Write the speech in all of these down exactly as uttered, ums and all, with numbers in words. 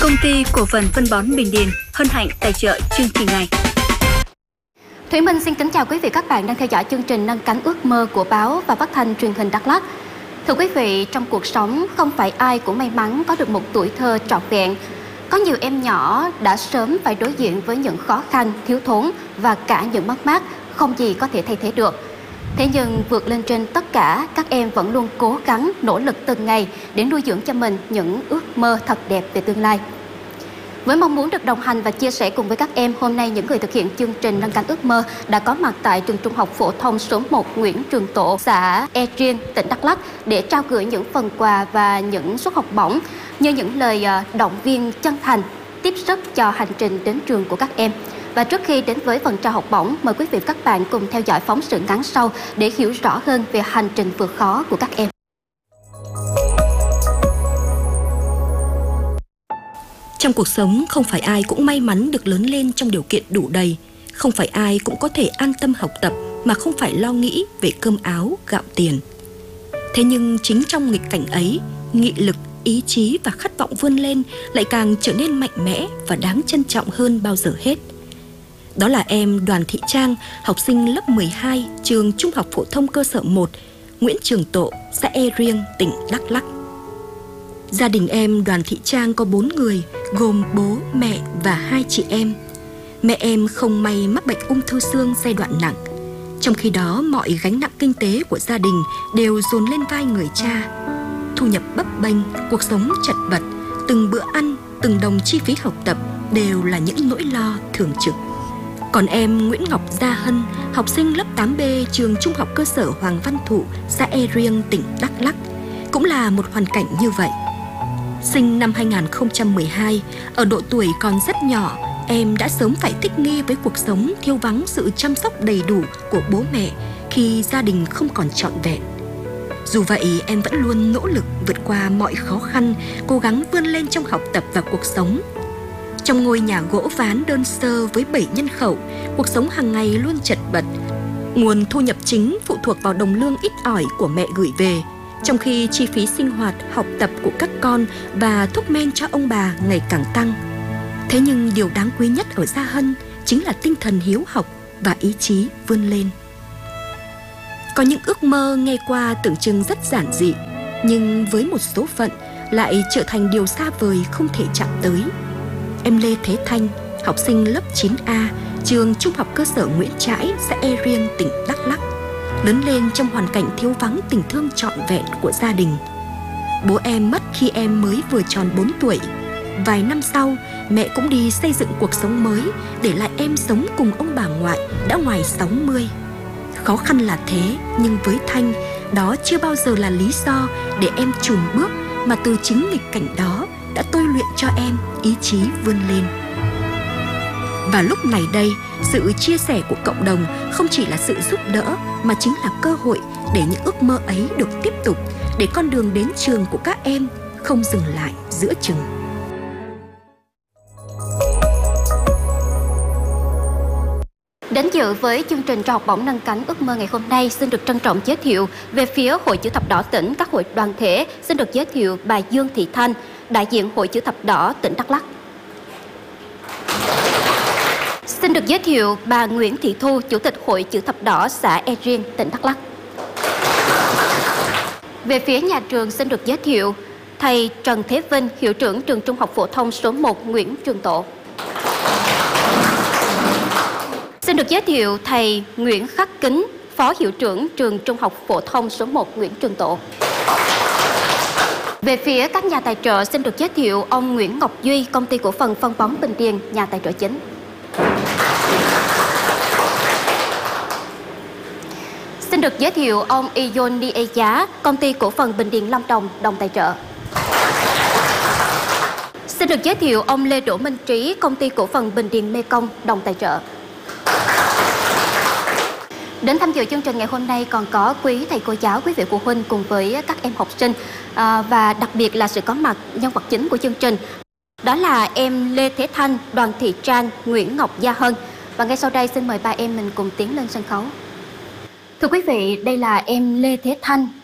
Công ty cổ phần phân bón Bình Điền hân hạnh tài trợ chương trình này. Thủy Minh xin kính chào quý vị các bạn đang theo dõi chương trình Nâng cánh ước mơ của báo và phát thanh truyền hình Đắk Lắk. Thưa quý vị, trong cuộc sống không phải ai cũng may mắn có được một tuổi thơ trọn vẹn. Có nhiều em nhỏ đã sớm phải đối diện với những khó khăn, thiếu thốn và cả những mất mát không gì có thể thay thế được. Thế nhưng vượt lên trên tất cả, các em vẫn luôn cố gắng, nỗ lực từng ngày để nuôi dưỡng cho mình những ước mơ thật đẹp về tương lai. Với mong muốn được đồng hành và chia sẻ cùng với các em, hôm nay những người thực hiện chương trình Nâng cánh ước mơ đã có mặt tại trường trung học phổ thông số một Nguyễn Trường Tộ, xã E Riêng, tỉnh Đắk Lắk để trao gửi những phần quà và những suất học bổng như những lời động viên chân thành, tiếp sức cho hành trình đến trường của các em. Và trước khi đến với phần trao học bổng, mời quý vị và các bạn cùng theo dõi phóng sự ngắn sau để hiểu rõ hơn về hành trình vượt khó của các em. Trong cuộc sống, không phải ai cũng may mắn được lớn lên trong điều kiện đủ đầy. Không phải ai cũng có thể an tâm học tập mà không phải lo nghĩ về cơm áo, gạo tiền. Thế nhưng chính trong nghịch cảnh ấy, nghị lực, ý chí và khát vọng vươn lên lại càng trở nên mạnh mẽ và đáng trân trọng hơn bao giờ hết. Đó là em Đoàn Thị Trang, học sinh lớp mười hai, trường Trung học phổ thông cơ sở một, Nguyễn Trường Tộ, xã E Riêng, tỉnh Đắk Lắk. Gia đình em Đoàn Thị Trang có bốn người, gồm bố, mẹ và hai chị em. Mẹ em không may mắc bệnh ung thư xương giai đoạn nặng. Trong khi đó, mọi gánh nặng kinh tế của gia đình đều dồn lên vai người cha. Thu nhập bấp bênh, cuộc sống chật vật, từng bữa ăn, từng đồng chi phí học tập đều là những nỗi lo thường trực. Còn em Nguyễn Ngọc Gia Hân, học sinh lớp tám B, trường Trung học cơ sở Hoàng Văn Thụ, xã E Riêng, tỉnh Đắk Lắk, cũng là một hoàn cảnh như vậy. Sinh năm hai nghìn không trăm mười hai, ở độ tuổi còn rất nhỏ, em đã sớm phải thích nghi với cuộc sống thiếu vắng sự chăm sóc đầy đủ của bố mẹ khi gia đình không còn trọn vẹn. Dù vậy, em vẫn luôn nỗ lực vượt qua mọi khó khăn, cố gắng vươn lên trong học tập và cuộc sống. Trong ngôi nhà gỗ ván đơn sơ với bảy nhân khẩu, cuộc sống hàng ngày luôn chật vật. Nguồn thu nhập chính phụ thuộc vào đồng lương ít ỏi của mẹ gửi về, trong khi chi phí sinh hoạt, học tập của các con và thuốc men cho ông bà ngày càng tăng. Thế nhưng điều đáng quý nhất ở Gia Hân chính là tinh thần hiếu học và ý chí vươn lên. Có những ước mơ nghe qua tưởng chừng rất giản dị, nhưng với một số phận lại trở thành điều xa vời không thể chạm tới. Em Lê Thế Thanh, học sinh lớp chín A, trường Trung học cơ sở Nguyễn Trãi, xã E Riêng, tỉnh Đắk Lắk, lớn lên trong hoàn cảnh thiếu vắng tình thương trọn vẹn của gia đình. Bố em mất khi em mới vừa tròn bốn tuổi. Vài năm sau, mẹ cũng đi xây dựng cuộc sống mới, để lại em sống cùng ông bà ngoại đã ngoài sáu mươi. Khó khăn là thế, nhưng với Thanh, đó chưa bao giờ là lý do để em chùn bước, mà từ chính nghịch cảnh đó đã tôi luyện cho em ý chí vươn lên. Và lúc này đây, sự chia sẻ của cộng đồng không chỉ là sự giúp đỡ, mà chính là cơ hội để những ước mơ ấy được tiếp tục, để con đường đến trường của các em không dừng lại giữa chừng. Đến dự với chương trình trao học bổng Nâng cánh ước mơ ngày hôm nay, xin được trân trọng giới thiệu về phía Hội Chữ thập đỏ tỉnh, các hội đoàn thể. Xin được giới thiệu bà Dương Thị Thanh, đại diện Hội Chữ thập đỏ tỉnh Đắk Lắk. Xin được giới thiệu bà Nguyễn Thị Thu, Chủ tịch Hội Chữ thập đỏ xã E Riêng, tỉnh Đắk Lắk. Về phía nhà trường, xin được giới thiệu thầy Trần Thế Vinh, hiệu trưởng trường Trung học phổ thông số một Nguyễn Trường Tộ. Xin được giới thiệu thầy Nguyễn Khắc Kính, phó hiệu trưởng trường Trung học phổ thông số một Nguyễn Trường Tộ. Về phía các nhà tài trợ, xin được giới thiệu ông Nguyễn Ngọc Duy, công ty cổ phần phân bón Bình Điền, nhà tài trợ chính. Xin được giới thiệu ông Ion Nie Giá, công ty cổ phần Bình Điền Lâm Đồng, đồng tài trợ. Xin được giới thiệu ông Lê Đỗ Minh Trí, công ty cổ phần Bình Điền Mê Công, đồng tài trợ. Đến tham dự chương trình ngày hôm nay còn có quý thầy cô giáo, quý vị phụ huynh cùng với các em học sinh, à, và đặc biệt là sự có mặt nhân vật chính của chương trình. Đó là em Lê Thế Thanh, Đoàn Thị Trang, Nguyễn Ngọc Gia Hân. Và ngay sau đây xin mời ba em mình cùng tiến lên sân khấu. Thưa quý vị, đây là em Lê Thế Thanh,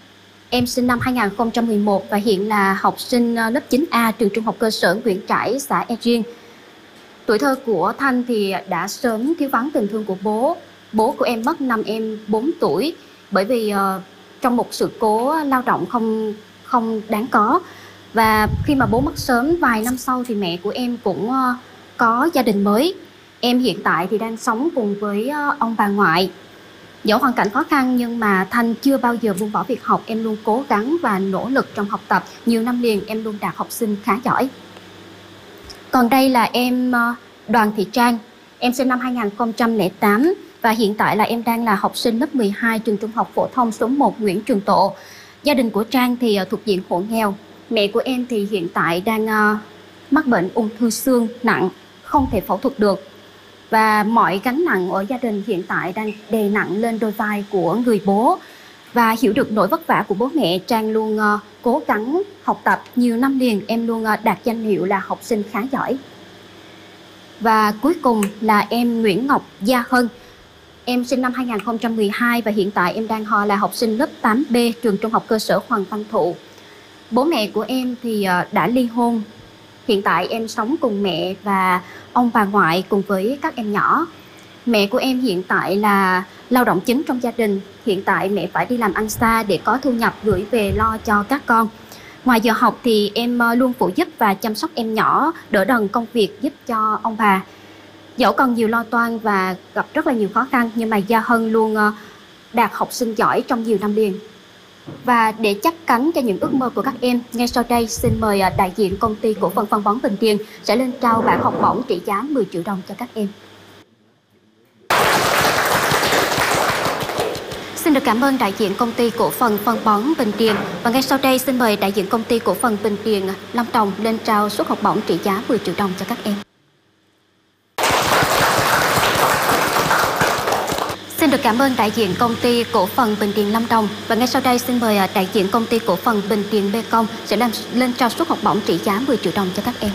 Em sinh năm hai nghìn không trăm mười một và hiện là học sinh lớp chín A trường trung học cơ sở Nguyễn Trãi, xã E Riêng. Tuổi thơ của Thanh thì đã sớm thiếu vắng tình thương của bố. Bố của em mất năm em bốn tuổi bởi vì uh, trong một sự cố lao động không không đáng có. Và khi mà bố mất sớm, vài năm sau thì mẹ của em cũng uh, có gia đình mới. Em hiện tại thì đang sống cùng với uh, ông bà ngoại. Dẫu hoàn cảnh khó khăn nhưng mà Thanh chưa bao giờ buông bỏ việc học. Em luôn cố gắng và nỗ lực trong học tập. Nhiều năm liền em luôn đạt học sinh khá giỏi. Còn đây là em Đoàn Thị Trang. Em sinh năm hai nghìn không trăm lẻ tám và hiện tại là em đang là học sinh lớp mười hai trường trung học phổ thông số một Nguyễn Trường Tộ. Gia đình của Trang thì thuộc diện hộ nghèo. Mẹ của em thì hiện tại đang mắc bệnh ung thư xương nặng, không thể phẫu thuật được. Và mọi gánh nặng ở gia đình hiện tại đang đè nặng lên đôi vai của người bố. Và hiểu được nỗi vất vả của bố mẹ, Trang luôn uh, cố gắng học tập. Nhiều năm liền em luôn uh, đạt danh hiệu là học sinh khá giỏi. Và cuối cùng là em Nguyễn Ngọc Gia Hân. Em sinh năm hai nghìn không trăm mười hai và hiện tại em đang họ là học sinh lớp tám B trường trung học cơ sở Hoàng Văn Thụ. Bố mẹ của em thì uh, đã ly hôn. Hiện tại em sống cùng mẹ và ông bà ngoại cùng với các em nhỏ. Mẹ của em hiện tại là lao động chính trong gia đình. Hiện tại mẹ phải đi làm ăn xa để có thu nhập gửi về lo cho các con. Ngoài giờ học thì em luôn phụ giúp và chăm sóc em nhỏ, đỡ đần công việc giúp cho ông bà. Dẫu còn nhiều lo toan và gặp rất là nhiều khó khăn nhưng mà Gia Hân luôn đạt học sinh giỏi trong nhiều năm liền. Và để chắc cắn cho những ước mơ của các em, ngay sau đây xin mời đại diện công ty cổ phần phân bón Bình Điền sẽ lên trao bảng học bổng trị giá mười triệu đồng cho các em. Xin được cảm ơn đại diện công ty cổ phần phân bón Bình Điền. Và ngay sau đây xin mời đại diện công ty cổ phần Bình Điền Lâm Đồng lên trao suất học bổng trị giá mười triệu đồng cho các em. Xin được cảm ơn đại diện công ty cổ phần Bình Điền Lâm Đồng. Và ngay sau đây xin mời đại diện công ty cổ phần Bình Điền Mekong sẽ làm lên trao suất học bổng trị giá mười triệu đồng cho các em.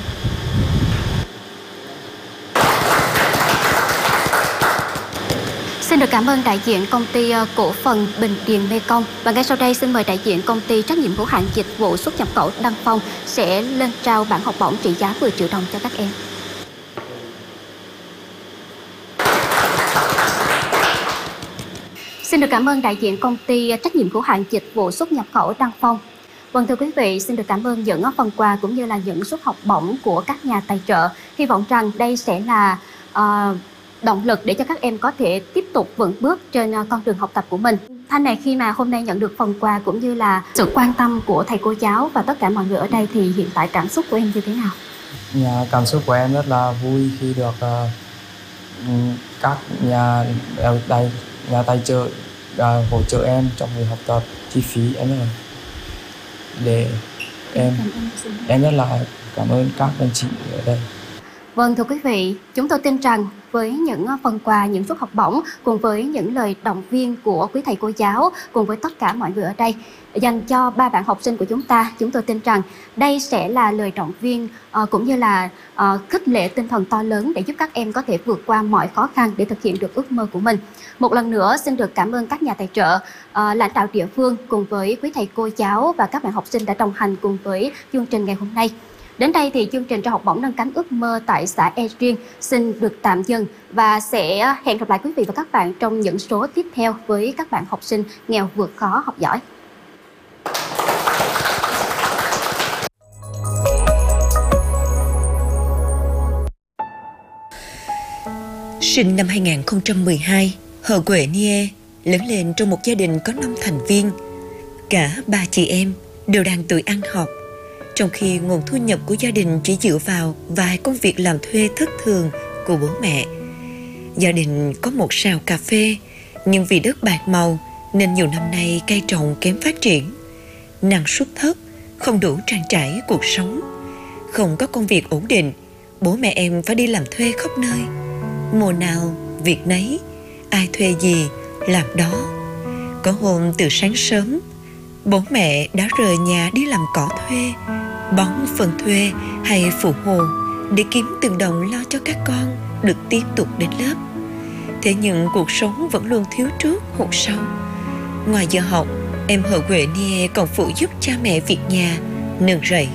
Xin được cảm ơn đại diện công ty cổ phần Bình Điền Mekong. Và ngay sau đây xin mời đại diện công ty trách nhiệm hữu hạn dịch vụ xuất nhập khẩu Đăng Phong sẽ lên trao bảng học bổng trị giá mười triệu đồng cho các em. Xin được cảm ơn đại diện công ty trách nhiệm hữu hạn dịch vụ xuất nhập khẩu Đăng Phong. Vâng thưa quý vị, xin được cảm ơn những phần quà cũng như là những suất học bổng của các nhà tài trợ. Hy vọng rằng đây sẽ là uh, động lực để cho các em có thể tiếp tục vững bước trên con đường học tập của mình. Thanh này, khi mà hôm nay nhận được phần quà cũng như là sự quan tâm của thầy cô giáo và tất cả mọi người ở đây thì hiện tại cảm xúc của em như thế nào? Nhà cảm xúc của em rất là vui khi được uh, các nhà tài nhà tài trợ uh, hỗ trợ em trong việc học tập, chi phí em rất là để em em rất là cảm ơn các anh chị ở đây. Vâng thưa quý vị, chúng tôi tin rằng với những phần quà, những suất học bổng cùng với những lời động viên của quý thầy cô giáo cùng với tất cả mọi người ở đây dành cho ba bạn học sinh của chúng ta, chúng tôi tin rằng đây sẽ là lời động viên uh, cũng như là uh, khích lệ tinh thần to lớn để giúp các em có thể vượt qua mọi khó khăn để thực hiện được ước mơ của mình. Một lần nữa xin được cảm ơn các nhà tài trợ, uh, lãnh đạo địa phương cùng với quý thầy cô giáo và các bạn học sinh đã đồng hành cùng với chương trình ngày hôm nay. Đến đây thì chương trình trao học bổng nâng cánh ước mơ tại xã E Riêng xin được tạm dừng và sẽ hẹn gặp lại quý vị và các bạn trong những số tiếp theo với các bạn học sinh nghèo vượt khó học giỏi. Sinh năm hai nghìn không trăm mười hai, Hờ Quệ Nie lớn lên trong một gia đình có năm thành viên. Cả ba chị em đều đang tuổi ăn học, trong khi nguồn thu nhập của gia đình chỉ dựa vào vài công việc làm thuê thất thường của bố mẹ. Gia đình có một sào cà phê, nhưng vì đất bạc màu nên nhiều năm nay cây trồng kém phát triển. Năng suất thấp, không đủ trang trải cuộc sống. Không có công việc ổn định, bố mẹ em phải đi làm thuê khắp nơi. Mùa nào, việc nấy, ai thuê gì, làm đó. Có hôm từ sáng sớm, bố mẹ đã rời nhà đi làm cỏ thuê, bón phân thuê hay phụ hồ để kiếm từng đồng lo cho các con được tiếp tục đến lớp. Thế nhưng cuộc sống vẫn luôn thiếu trước hụt sau. Ngoài giờ học, em Hờ Huệ Nie còn phụ giúp cha mẹ việc nhà, nương rẫy.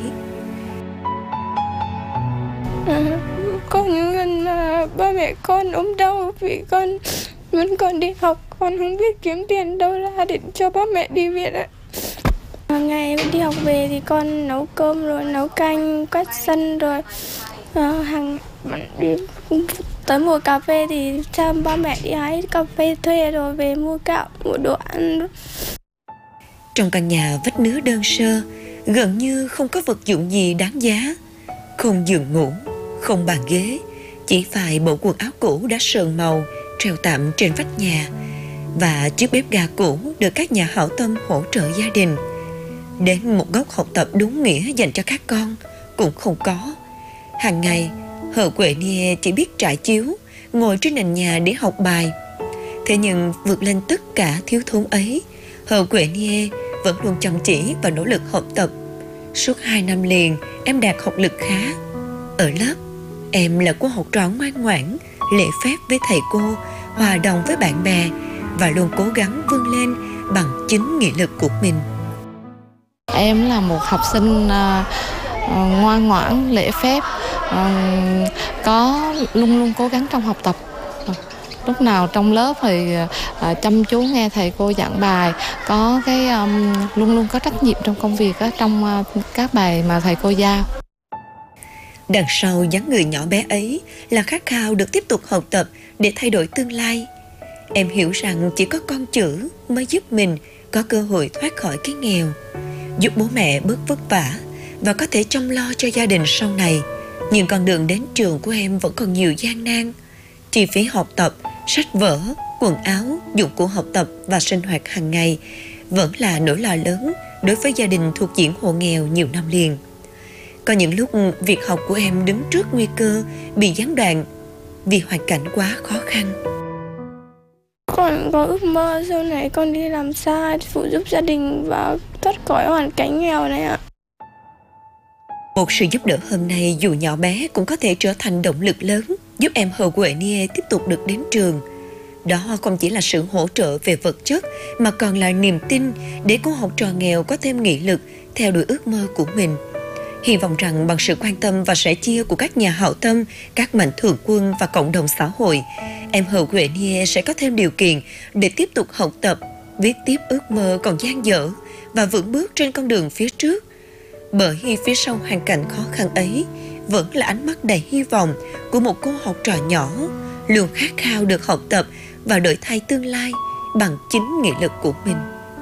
À, có những lần mà ba mẹ con ốm đau vì con vẫn còn đi học, con không biết kiếm tiền đâu ra để cho ba mẹ đi viện ạ. Hàng ngày đi học về thì con nấu cơm rồi nấu canh, quét sân rồi uh, hàng đi tới mùa cà phê thì cha ba mẹ đi hái cà phê thuê rồi về mua gạo, mua đồ ăn. Trong căn nhà vách nứa đơn sơ, gần như không có vật dụng gì đáng giá. Không giường ngủ, không bàn ghế, chỉ vài bộ quần áo cũ đã sờn màu treo tạm trên vách nhà, và chiếc bếp ga cũ được các nhà hảo tâm hỗ trợ gia đình. Đến một góc học tập đúng nghĩa dành cho các con cũng không có. Hàng ngày, Hờ Huệ Nie chỉ biết trải chiếu, ngồi trên nền nhà để học bài. Thế nhưng vượt lên tất cả thiếu thốn ấy, Hờ Huệ Nie vẫn luôn chăm chỉ và nỗ lực học tập. Suốt hai năm liền, em đạt học lực khá. Ở lớp, em là cô học trò ngoan ngoãn, lễ phép với thầy cô, hòa đồng với bạn bè và luôn cố gắng vươn lên bằng chính nghị lực của mình. Em là một học sinh uh, ngoan ngoãn, lễ phép, uh, có luôn luôn cố gắng trong học tập. Lúc nào trong lớp thì uh, chăm chú nghe thầy cô giảng bài, có cái um, luôn luôn có trách nhiệm trong công việc uh, trong uh, các bài mà thầy cô giao. Đằng sau dáng người nhỏ bé ấy là khát khao được tiếp tục học tập để thay đổi tương lai. Em hiểu rằng chỉ có con chữ mới giúp mình có cơ hội thoát khỏi cái nghèo, giúp bố mẹ bớt vất vả và có thể chăm lo cho gia đình sau này. Nhưng con đường đến trường của em vẫn còn nhiều gian nan. Chi phí học tập, sách vở, quần áo, dụng cụ học tập và sinh hoạt hàng ngày vẫn là nỗi lo lớn đối với gia đình thuộc diện hộ nghèo nhiều năm liền. Có những lúc việc học của em đứng trước nguy cơ bị gián đoạn vì hoàn cảnh quá khó khăn. Con có ước mơ sau này con đi làm xa phụ giúp gia đình và thoát khỏi hoàn cảnh nghèo này ạ. Một sự giúp đỡ hôm nay dù nhỏ bé cũng có thể trở thành động lực lớn giúp em Hờ Huệ Nie tiếp tục được đến trường. Đó không chỉ là sự hỗ trợ về vật chất mà còn là niềm tin để cô học trò nghèo có thêm nghị lực theo đuổi ước mơ của mình. Hy vọng rằng bằng sự quan tâm và sẻ chia của các nhà hảo tâm, các mạnh thường quân và cộng đồng xã hội, em Hờ Huệ Nie sẽ có thêm điều kiện để tiếp tục học tập, viết tiếp ước mơ còn dang dở và vững bước trên con đường phía trước. Bởi phía sau hoàn cảnh khó khăn ấy vẫn là ánh mắt đầy hy vọng của một cô học trò nhỏ luôn khát khao được học tập và đổi thay tương lai bằng chính nghị lực của mình.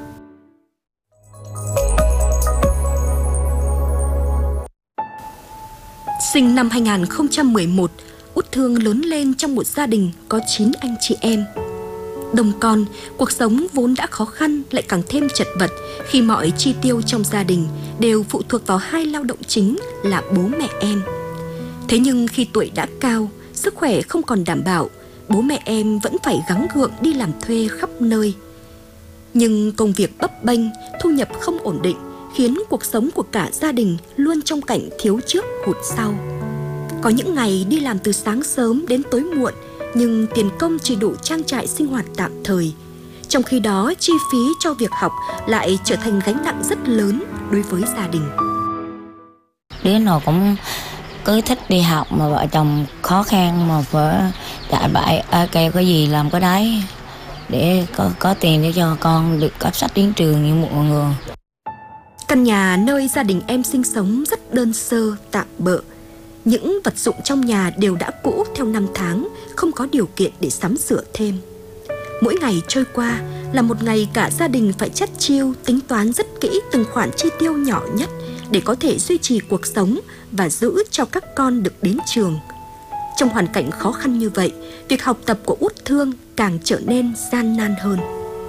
Sinh năm hai nghìn không trăm mười một, Út Thương lớn lên trong một gia đình có chín anh chị em. Đông con, cuộc sống vốn đã khó khăn lại càng thêm chật vật khi mọi chi tiêu trong gia đình đều phụ thuộc vào hai lao động chính là bố mẹ em. Thế nhưng khi tuổi đã cao, sức khỏe không còn đảm bảo, bố mẹ em vẫn phải gắng gượng đi làm thuê khắp nơi. Nhưng công việc bấp bênh, thu nhập không ổn định khiến cuộc sống của cả gia đình luôn trong cảnh thiếu trước hụt sau. Có những ngày đi làm từ sáng sớm đến tối muộn, nhưng tiền công chỉ đủ trang trải sinh hoạt tạm thời. Trong khi đó, chi phí cho việc học lại trở thành gánh nặng rất lớn đối với gia đình. Đứa nào cũng cứ thích đi học mà vợ chồng khó khăn mà phải chạy bại à, kêu cái gì làm cái đấy để có, có tiền để cho con được cấp sách đến trường như mọi người. Căn nhà nơi gia đình em sinh sống rất đơn sơ, tạm bợ. Những vật dụng trong nhà đều đã cũ theo năm tháng, không có điều kiện để sắm sửa thêm. Mỗi ngày trôi qua là một ngày cả gia đình phải chắt chiu, tính toán rất kỹ từng khoản chi tiêu nhỏ nhất để có thể duy trì cuộc sống và giữ cho các con được đến trường. Trong hoàn cảnh khó khăn như vậy, việc học tập của Út Thương càng trở nên gian nan hơn.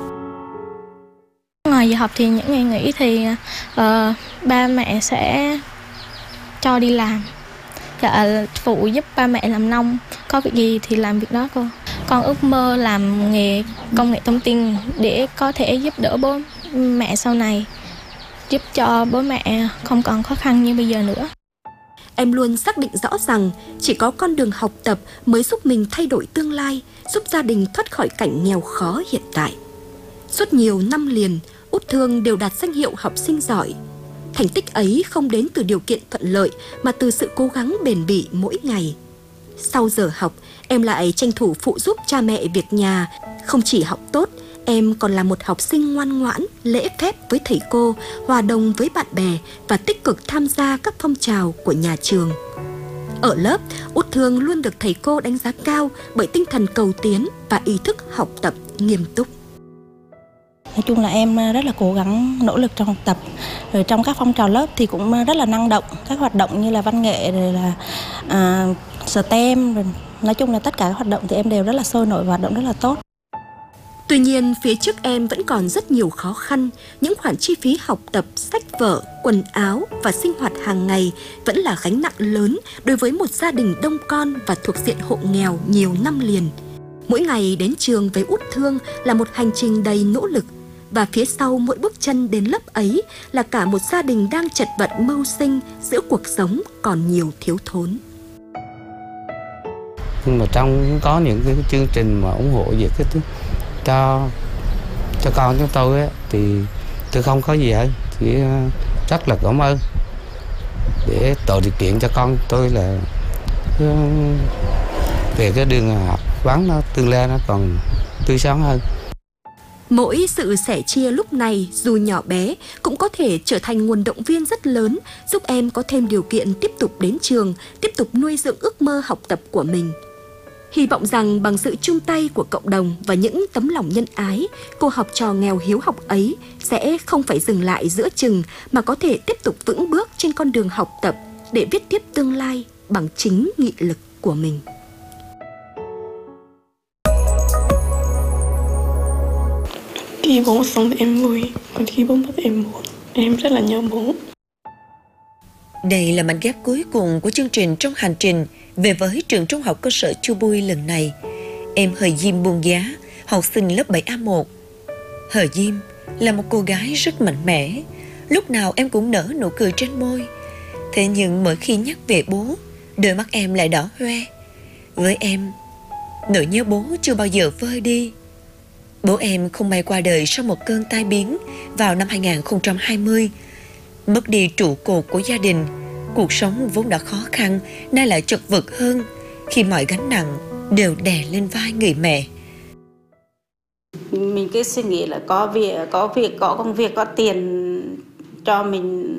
Ngoài giờ học thì những ngày nghỉ thì uh, ba mẹ sẽ cho đi làm. Dạ, phụ giúp ba mẹ làm nông, có việc gì thì làm việc đó cô. Con ước mơ làm nghề công nghệ thông tin để có thể giúp đỡ bố mẹ sau này, giúp cho bố mẹ không còn khó khăn như bây giờ nữa. Em luôn xác định rõ rằng chỉ có con đường học tập mới giúp mình thay đổi tương lai, giúp gia đình thoát khỏi cảnh nghèo khó hiện tại. Suốt nhiều năm liền, Út Thương đều đạt danh hiệu học sinh giỏi. Thành tích ấy không đến từ điều kiện thuận lợi mà từ sự cố gắng bền bỉ mỗi ngày. Sau giờ học, em lại tranh thủ phụ giúp cha mẹ việc nhà. Không chỉ học tốt, em còn là một học sinh ngoan ngoãn, lễ phép với thầy cô, hòa đồng với bạn bè và tích cực tham gia các phong trào của nhà trường. Ở lớp, Út Thương luôn được thầy cô đánh giá cao bởi tinh thần cầu tiến và ý thức học tập nghiêm túc. Nói chung là em rất là cố gắng nỗ lực trong học tập. Rồi trong các phong trào lớp thì cũng rất là năng động. Các hoạt động như là văn nghệ, rồi là à, STEM, rồi nói chung là tất cả các hoạt động thì em đều rất là sôi nổi và hoạt động rất là tốt. Tuy nhiên, phía trước em vẫn còn rất nhiều khó khăn. Những khoản chi phí học tập, sách vở, quần áo và sinh hoạt hàng ngày vẫn là gánh nặng lớn đối với một gia đình đông con và thuộc diện hộ nghèo nhiều năm liền. Mỗi ngày đến trường với Út Thương là một hành trình đầy nỗ lực. Và phía sau mỗi bước chân đến lớp ấy là cả một gia đình đang chật vật mưu sinh giữa cuộc sống còn nhiều thiếu thốn. Nhưng mà trong có những cái chương trình mà ủng hộ về cái cho cho con chúng tôi ấy, thì tôi không có gì hết, chỉ rất là cảm ơn để tạo điều kiện cho con tôi là về cái đường học vấn nó tương lai nó còn tươi sáng hơn. Mỗi sự sẻ chia lúc này dù nhỏ bé cũng có thể trở thành nguồn động viên rất lớn, giúp em có thêm điều kiện tiếp tục đến trường, tiếp tục nuôi dưỡng ước mơ học tập của mình. Hy vọng rằng bằng sự chung tay của cộng đồng và những tấm lòng nhân ái, cô học trò nghèo hiếu học ấy sẽ không phải dừng lại giữa chừng mà có thể tiếp tục vững bước trên con đường học tập để viết tiếp tương lai bằng chính nghị lực của mình. Khi bố sống thì em vui, còn khi bố mất em buồn. Em rất là nhớ bố. Đây là mảnh ghép cuối cùng của chương trình trong hành trình về với trường trung học cơ sở Chu Bui lần này. Em Hờ Diêm Buôn Giá, học sinh lớp bảy A một. Hờ Diêm là một cô gái rất mạnh mẽ, lúc nào em cũng nở nụ cười trên môi. Thế nhưng mỗi khi nhắc về bố, đôi mắt em lại đỏ hoe. Với em, nỗi nhớ bố chưa bao giờ vơi đi. Bố em không may qua đời sau một cơn tai biến vào năm hai nghìn không trăm hai mươi. Mất đi trụ cột của gia đình, cuộc sống vốn đã khó khăn nay lại chật vật hơn khi mọi gánh nặng đều đè lên vai người mẹ. Mình cứ suy nghĩ là có việc, có việc, có công việc, có tiền cho mình